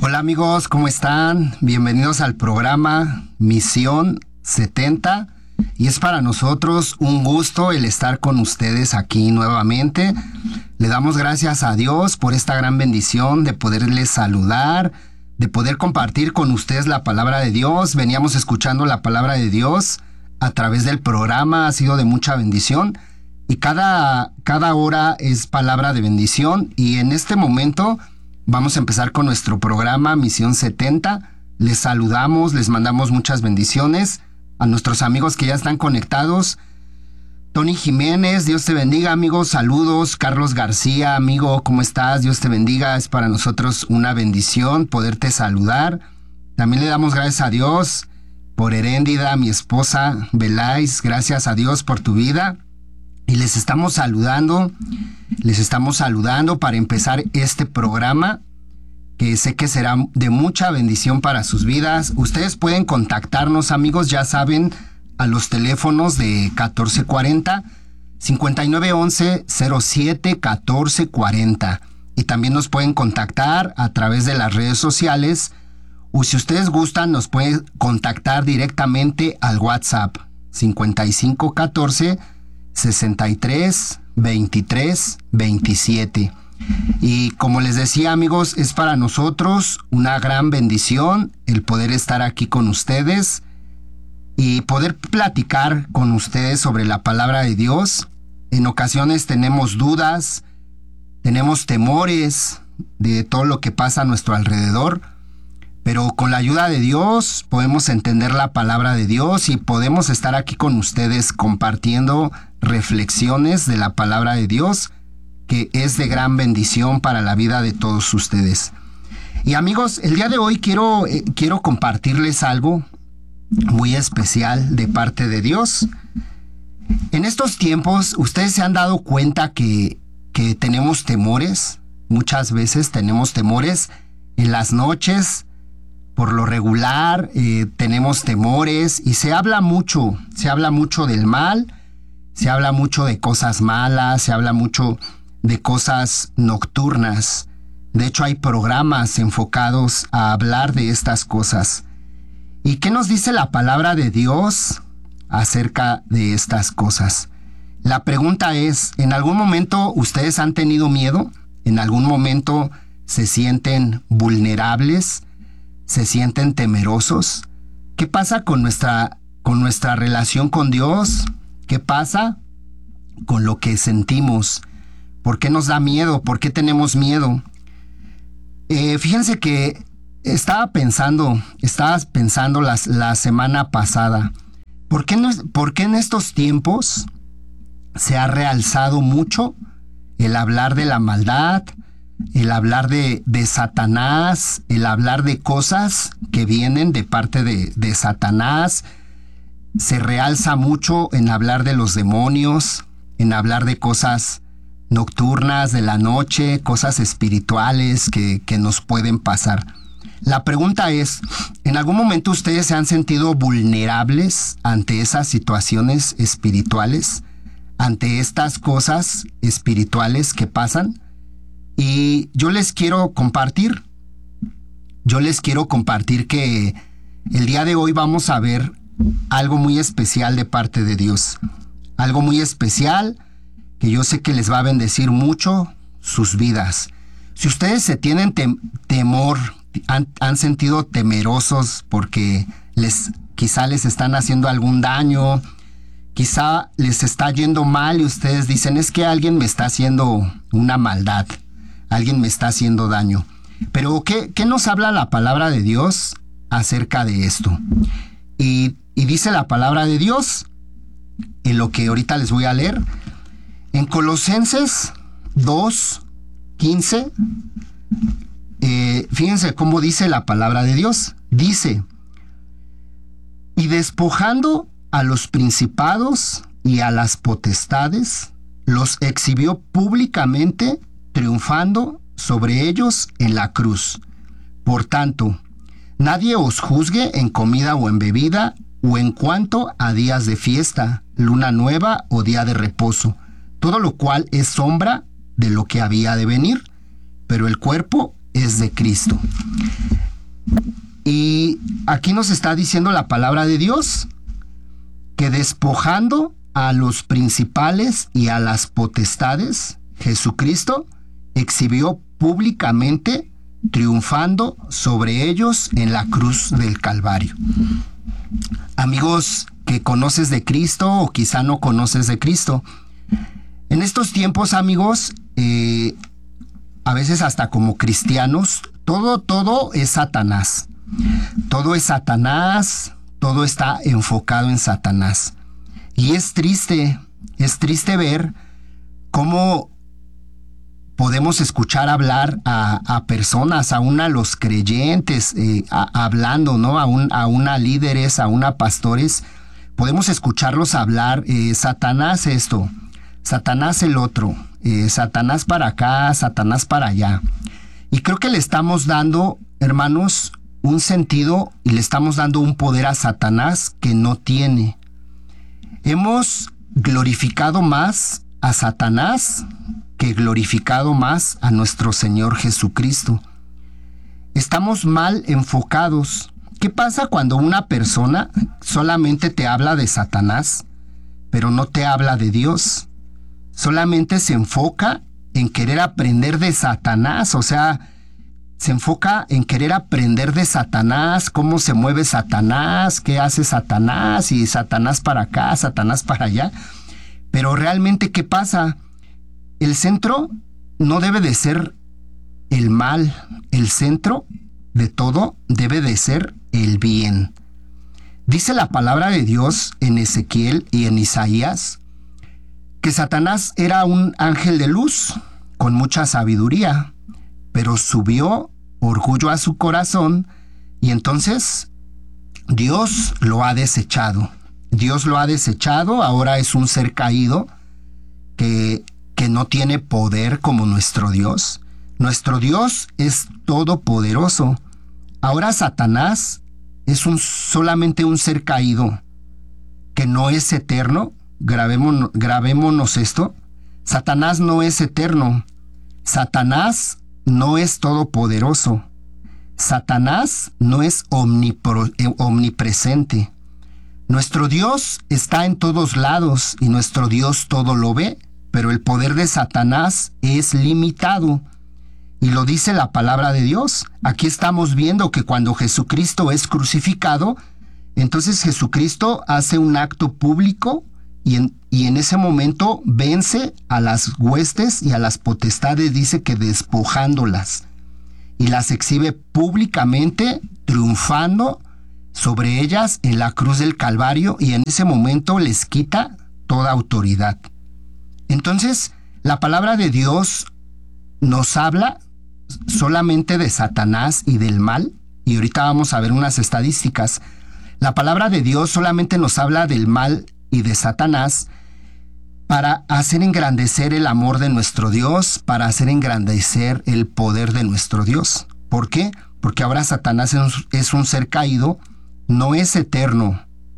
Hola amigos, ¿cómo están? Bienvenidos al programa Misión 70 y es para nosotros un gusto el estar con ustedes aquí nuevamente. Le damos gracias a Dios por esta gran bendición de poderles saludar, de poder compartir con ustedes la palabra de Dios. Veníamos escuchando la palabra de Dios a través del programa, ha sido de mucha bendición y cada hora es palabra de bendición y en este momento vamos a empezar con nuestro programa Misión 70. Les saludamos, les mandamos muchas bendiciones a nuestros amigos que ya están conectados. Tony Jiménez, Dios te bendiga, amigo, saludos. Carlos García, amigo, ¿cómo estás? Dios te bendiga, es para nosotros una bendición poderte saludar. También le damos gracias a Dios por Heréndida, mi esposa Belais, gracias a Dios por tu vida. Y les estamos saludando para empezar este programa que sé que será de mucha bendición para sus vidas. Ustedes pueden contactarnos, amigos, ya saben, a los teléfonos de 1440 5911 07 1440 y también nos pueden contactar a través de las redes sociales o si ustedes gustan nos pueden contactar directamente al WhatsApp 5514 63 23 27. Y como les decía, amigos, es para nosotros una gran bendición el poder estar aquí con ustedes y poder platicar con ustedes sobre la palabra de Dios. En ocasiones tenemos dudas, tenemos temores de todo lo que pasa a nuestro alrededor, pero con la ayuda de Dios podemos entender la palabra de Dios y podemos estar aquí con ustedes compartiendo reflexiones de la palabra de Dios, que es de gran bendición para la vida de todos ustedes. Y amigos, el día de hoy quiero compartirles algo muy especial de parte de Dios. En estos tiempos, ustedes se han dado cuenta que tenemos temores. Muchas veces tenemos temores en las noches. Por lo regular, tenemos temores y se habla mucho del mal, se habla mucho de cosas malas, se habla mucho de cosas nocturnas. De hecho, hay programas enfocados a hablar de estas cosas. ¿Y qué nos dice la palabra de Dios acerca de estas cosas? La pregunta es, ¿en algún momento ustedes han tenido miedo? ¿En algún momento se sienten vulnerables? ¿Se sienten temerosos? ¿Qué pasa con nuestra relación con Dios? ¿Qué pasa con lo que sentimos? ¿Por qué nos da miedo? ¿Por qué tenemos miedo? Fíjense que estaba pensando la semana pasada, ¿por qué en estos tiempos se ha realzado mucho el hablar de la maldad, el hablar de Satanás, el hablar de cosas que vienen de parte de Satanás? Se realza mucho en hablar de los demonios, en hablar de cosas nocturnas, de la noche, cosas espirituales que nos pueden pasar. La pregunta es, ¿en algún momento ustedes se han sentido vulnerables ante esas situaciones espirituales, ante estas cosas espirituales que pasan? Y yo les quiero compartir que el día de hoy vamos a ver algo muy especial de parte de Dios. Algo muy especial que yo sé que les va a bendecir mucho sus vidas. Si ustedes se tienen temor, han sentido temerosos porque quizá les están haciendo algún daño, quizá les está yendo mal y ustedes dicen, es que alguien me está haciendo una maldad, alguien me está haciendo daño. Pero ¿qué nos habla la palabra de Dios acerca de esto? Y dice la palabra de Dios, en lo que ahorita les voy a leer, en Colosenses 2:15, fíjense cómo dice la palabra de Dios. Dice, y despojando a los principados y a las potestades, los exhibió públicamente, triunfando sobre ellos en la cruz. Por tanto, nadie os juzgue en comida o en bebida, o en cuanto a días de fiesta, luna nueva o día de reposo, todo lo cual es sombra de lo que había de venir, pero el cuerpo es de Cristo. Y aquí nos está diciendo la palabra de Dios, que despojando a los principales y a las potestades, Jesucristo exhibió públicamente, triunfando sobre ellos en la cruz del Calvario. Amigos que conoces de Cristo o quizá no conoces de Cristo, en estos tiempos, amigos, a veces hasta como cristianos, todo es Satanás. Todo es Satanás, todo está enfocado en Satanás. Y es triste ver cómo podemos escuchar hablar a personas, aún a los creyentes, hablando, ¿no? Aún a líderes, aún a pastores. Podemos escucharlos hablar, Satanás esto, Satanás el otro, Satanás para acá, Satanás para allá. Y creo que le estamos dando, hermanos, un sentido y le estamos dando un poder a Satanás que no tiene. Hemos glorificado más a Satanás que glorificado más a nuestro Señor Jesucristo. Estamos mal enfocados. ¿Qué pasa cuando una persona solamente te habla de Satanás, pero no te habla de Dios? Solamente se enfoca en querer aprender de Satanás, o sea, se enfoca en querer aprender de Satanás, cómo se mueve Satanás, qué hace Satanás, y Satanás para acá, Satanás para allá. Pero realmente, ¿qué pasa? El centro no debe de ser el mal, el centro de todo debe de ser el bien. Dice la palabra de Dios en Ezequiel y en Isaías que Satanás era un ángel de luz con mucha sabiduría, pero subió orgullo a su corazón y entonces Dios lo ha desechado. Dios lo ha desechado, ahora es un ser caído que no tiene poder como nuestro Dios. Nuestro Dios es todopoderoso. Ahora Satanás es solamente un ser caído que no es eterno. Grabémonos esto. Satanás no es eterno. Satanás no es todopoderoso. Satanás no es omnipresente. Nuestro Dios está en todos lados y nuestro Dios todo lo ve, pero el poder de Satanás es limitado. Y lo dice la palabra de Dios. Aquí estamos viendo que cuando Jesucristo es crucificado, entonces Jesucristo hace un acto público y en ese momento vence a las huestes y a las potestades, dice que despojándolas, y las exhibe públicamente, triunfando sobre ellas en la cruz del Calvario, y en ese momento les quita toda autoridad. Entonces, la palabra de Dios nos habla solamente de Satanás y del mal, y ahorita vamos a ver unas estadísticas. La palabra de Dios solamente nos habla del mal y de Satanás para hacer engrandecer el amor de nuestro Dios, para hacer engrandecer el poder de nuestro Dios. ¿Por qué? Porque ahora Satanás es un ser caído, no es eterno.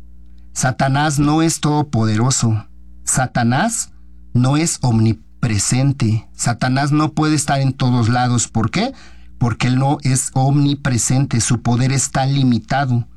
Satanás no es todopoderoso. Satanás no es omnipresente. Satanás no puede estar en todos lados. ¿Por qué? Porque él no es omnipresente, su poder está limitado.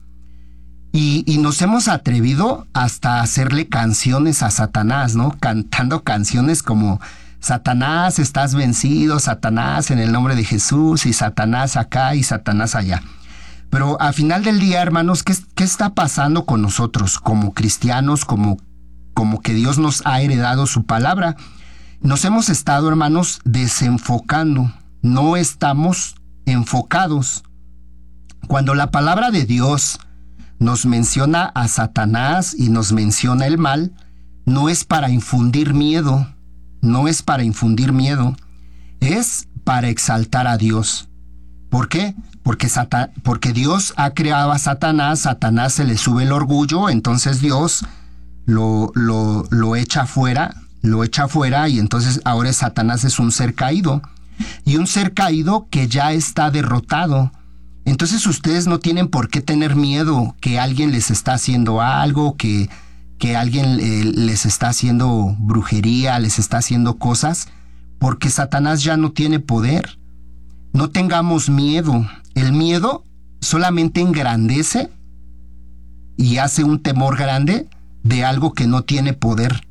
Y nos hemos atrevido hasta a hacerle canciones a Satanás, ¿no? Cantando canciones como Satanás, estás vencido, Satanás en el nombre de Jesús, y Satanás acá y Satanás allá. Pero al final del día, hermanos, ¿qué está pasando con nosotros como cristianos, como que Dios nos ha heredado su palabra? Nos hemos estado, hermanos, desenfocando, no estamos enfocados. Cuando la palabra de Dios nos menciona a Satanás y nos menciona el mal, no es para infundir miedo, no es para infundir miedo, es para exaltar a Dios. ¿Por qué? Porque Dios ha creado a Satanás, Satanás se le sube el orgullo, entonces Dios lo echa fuera, y entonces ahora Satanás es un ser caído, y un ser caído que ya está derrotado. Entonces ustedes no tienen por qué tener miedo que alguien les está haciendo algo, que alguien les está haciendo brujería, les está haciendo cosas, porque Satanás ya no tiene poder. No tengamos miedo. El miedo solamente engrandece y hace un temor grande de algo que no tiene poder.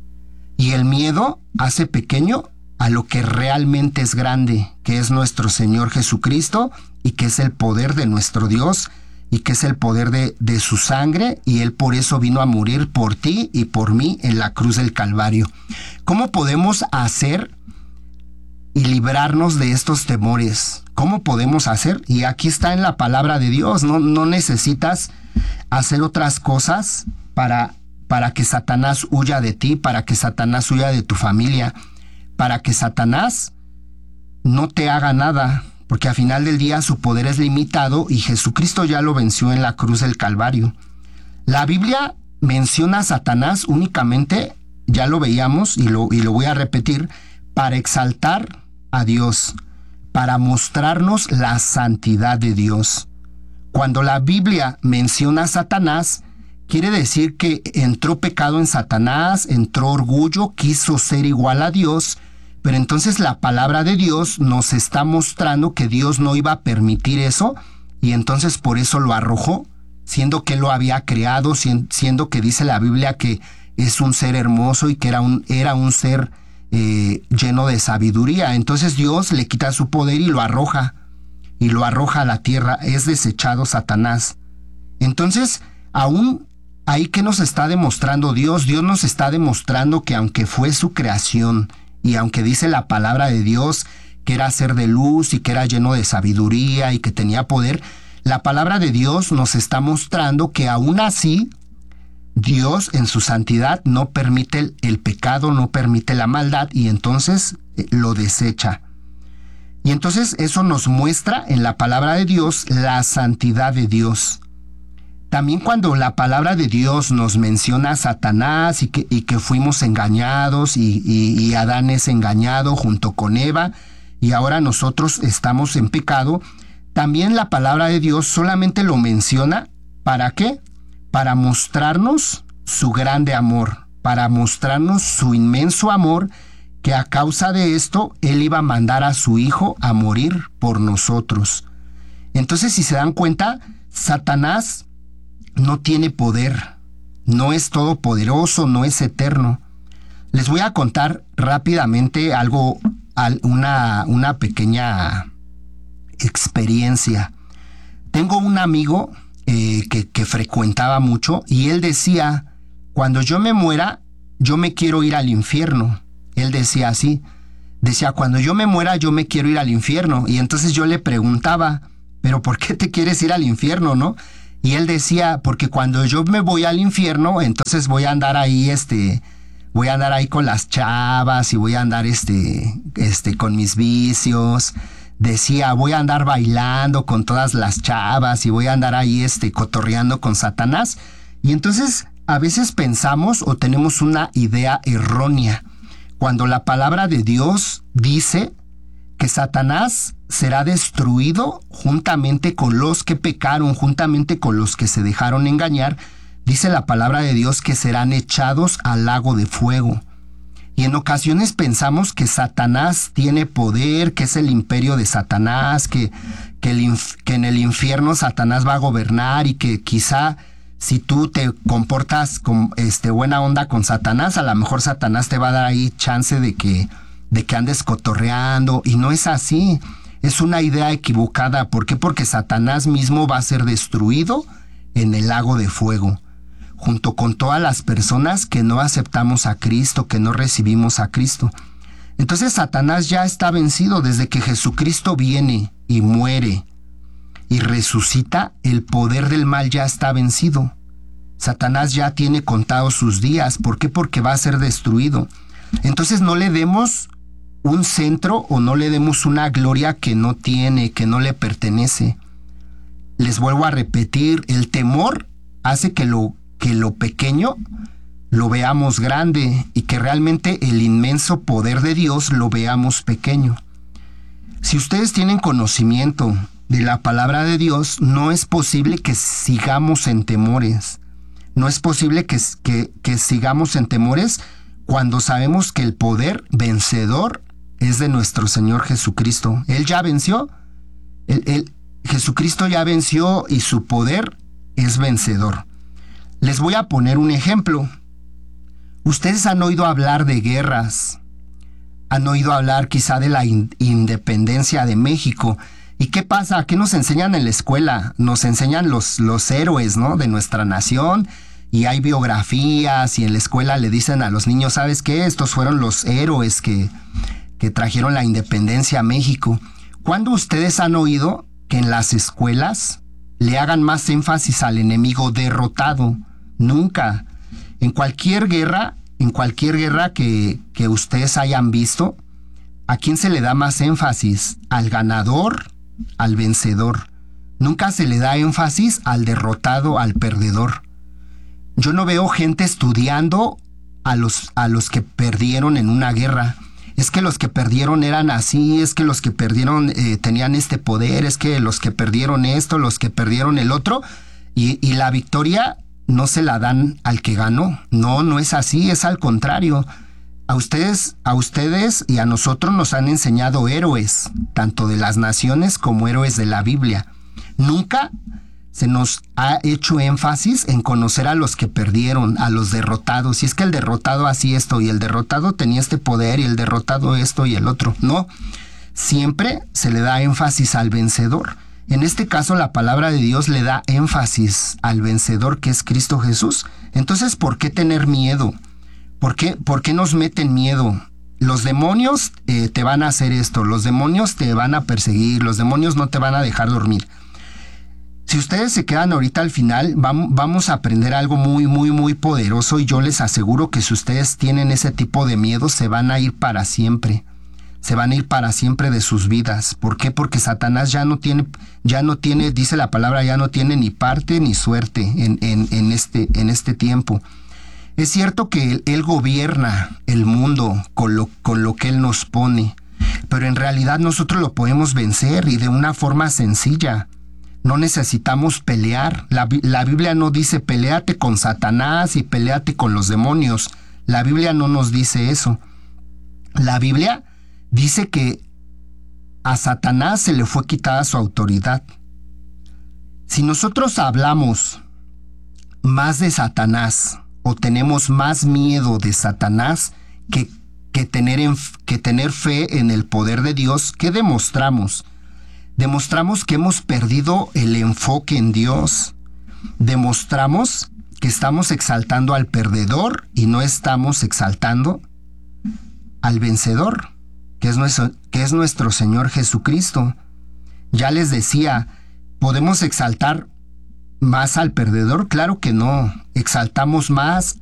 Y el miedo hace pequeño a lo que realmente es grande, que es nuestro Señor Jesucristo y que es el poder de nuestro Dios y que es el poder de su sangre, y Él por eso vino a morir por ti y por mí en la cruz del Calvario. ¿Cómo podemos hacer y librarnos de estos temores? ¿Cómo podemos hacer? Y aquí está en la palabra de Dios. No necesitas hacer otras cosas para que Satanás huya de ti, para que Satanás huya de tu familia, para que Satanás no te haga nada, porque al final del día su poder es limitado y Jesucristo ya lo venció en la cruz del Calvario. La Biblia menciona a Satanás únicamente, ya lo veíamos y lo voy a repetir, para exaltar a Dios, para mostrarnos la santidad de Dios. Cuando la Biblia menciona a Satanás, quiere decir que entró pecado en Satanás, entró orgullo, quiso ser igual a Dios, pero entonces la palabra de Dios nos está mostrando que Dios no iba a permitir eso, y entonces por eso lo arrojó, siendo que lo había creado, siendo que dice la Biblia que es un ser hermoso y que era un ser lleno de sabiduría. Entonces Dios le quita su poder y lo arroja a la tierra. Es desechado Satanás. Entonces, aún ahí, ¿qué nos está demostrando Dios? Dios nos está demostrando que aunque fue su creación y aunque dice la palabra de Dios que era ser de luz y que era lleno de sabiduría y que tenía poder, la palabra de Dios nos está mostrando que aún así Dios en su santidad no permite el pecado, no permite la maldad, y entonces lo desecha. Y entonces eso nos muestra en la palabra de Dios la santidad de Dios. También cuando la palabra de Dios nos menciona a Satanás y que fuimos engañados y Adán es engañado junto con Eva y ahora nosotros estamos en pecado, también la palabra de Dios solamente lo menciona, ¿para qué? Para mostrarnos su grande amor, para mostrarnos su inmenso amor, que a causa de esto Él iba a mandar a su Hijo a morir por nosotros. Entonces, si se dan cuenta, Satanás no tiene poder, no es todopoderoso, no es eterno. Les voy a contar rápidamente algo, una pequeña experiencia. Tengo un amigo que frecuentaba mucho y él decía, cuando yo me muera, yo me quiero ir al infierno. Él decía así, decía, cuando yo me muera, yo me quiero ir al infierno. Y entonces yo le preguntaba, ¿pero por qué te quieres ir al infierno, no? Y él decía, porque cuando yo me voy al infierno, entonces voy a andar ahí, con las chavas y voy a andar, con mis vicios. Decía, voy a andar bailando con todas las chavas y voy a andar ahí, cotorreando con Satanás. Y entonces, a veces pensamos o tenemos una idea errónea, cuando la palabra de Dios dice que Satanás será destruido juntamente con los que pecaron, juntamente con los que se dejaron engañar. Dice la palabra de Dios que serán echados al lago de fuego. Y en ocasiones pensamos que Satanás tiene poder, que es el imperio de Satanás, que en el infierno Satanás va a gobernar y que quizá si tú te comportas con buena onda con Satanás, a lo mejor Satanás te va a dar ahí chance de que andes cotorreando, y no es así. Es una idea equivocada. ¿Por qué? Porque Satanás mismo va a ser destruido en el lago de fuego, junto con todas las personas que no aceptamos a Cristo, que no recibimos a Cristo. Entonces Satanás ya está vencido. Desde que Jesucristo viene y muere y resucita, el poder del mal ya está vencido. Satanás ya tiene contados sus días. ¿Por qué? Porque va a ser destruido. Entonces no le demos un centro o no le demos una gloria que no tiene, que no le pertenece. Les vuelvo a repetir, el temor hace que lo pequeño lo veamos grande y que realmente el inmenso poder de Dios lo veamos pequeño. Si ustedes tienen conocimiento de la palabra de Dios, no es posible que sigamos en temores. No es posible que sigamos en temores cuando sabemos que el poder vencedor es de nuestro Señor Jesucristo. Él ya venció. Jesucristo ya venció y su poder es vencedor. Les voy a poner un ejemplo. Ustedes han oído hablar de guerras, han oído hablar quizá de la independencia de México. ¿Y qué pasa? ¿Qué nos enseñan en la escuela? Nos enseñan los héroes, ¿no?, de nuestra nación, y hay biografías, y en la escuela le dicen a los niños, ¿sabes qué? Estos fueron los héroes que trajeron la independencia a México. ¿Cuándo ustedes han oído que en las escuelas le hagan más énfasis al enemigo derrotado? Nunca. En cualquier guerra que ustedes hayan visto, ¿a quién se le da más énfasis? ¿Al ganador? ¿Al vencedor? Nunca se le da énfasis al derrotado, al perdedor. Yo no veo gente estudiando a los que perdieron en una guerra. Es que los que perdieron eran así, es que los que perdieron tenían este poder, es que los que perdieron esto, los que perdieron el otro, y la victoria no se la dan al que ganó. No, no es así, es al contrario. A ustedes y a nosotros nos han enseñado héroes, tanto de las naciones como héroes de la Biblia. Nunca se nos ha hecho énfasis en conocer a los que perdieron, a los derrotados. Y es que el derrotado hacía esto, y el derrotado tenía este poder, y el derrotado esto y el otro. No, siempre se le da énfasis al vencedor. En este caso, la palabra de Dios le da énfasis al vencedor, que es Cristo Jesús. Entonces, ¿por qué tener miedo? ¿Por qué nos meten miedo? Los demonios te van a hacer esto, los demonios te van a perseguir, los demonios no te van a dejar dormir. Si ustedes se quedan ahorita al final, vamos a aprender algo muy, muy, muy poderoso, y yo les aseguro que si ustedes tienen ese tipo de miedo, se van a ir para siempre. Se van a ir para siempre de sus vidas. ¿Por qué? Porque Satanás ya no tiene, dice la palabra, ya no tiene ni parte ni suerte en este tiempo. Es cierto que Él gobierna el mundo con lo que Él nos pone, pero en realidad nosotros lo podemos vencer, y de una forma sencilla. No necesitamos pelear. La Biblia no dice peléate con Satanás y peléate con los demonios. La Biblia no nos dice eso. La Biblia dice que a Satanás se le fue quitada su autoridad. Si nosotros hablamos más de Satanás, o tenemos más miedo de Satanás que tener fe en el poder de Dios, ¿qué demostramos? Demostramos que hemos perdido el enfoque en Dios. Demostramos que estamos exaltando al perdedor y no estamos exaltando al vencedor, que es nuestro Señor Jesucristo. Ya les decía, ¿podemos exaltar más al perdedor? Claro que no. Exaltamos más